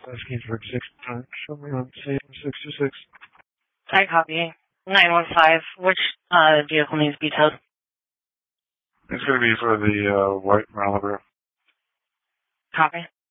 asking for exact time. Show me on CM66. I copy. 915. Which vehicle needs to be towed? It's going to be for the white Malibu. Copy.